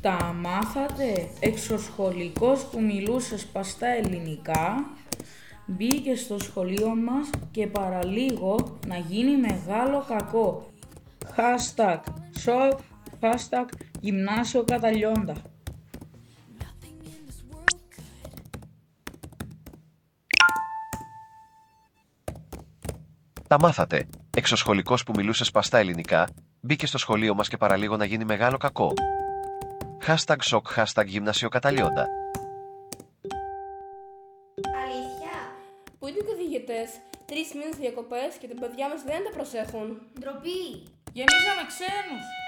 Τα μάθατε? Εξωσχολικός που μιλούσε σπαστά ελληνικά μπήκε στο σχολείο μας και παραλίγο να γίνει μεγάλο κακό. Hashtag σοκ, hashtag γυμνάσιο Καταλιόντα. Τα μάθατε. Εξωσχολικός που μιλούσε σπαστά ελληνικά μπήκε στο σχολείο μας και παραλίγο να γίνει μεγάλο κακό. Hashtag σοκ, hashtag γυμνάσιο Καταλιόντα. Αλήθεια. Πού είναι οι καθηγητές? 3 μήνες διακοπές και τα παιδιά μας δεν τα προσέχουν. Ντροπή. Γεμίζαμε ξένους.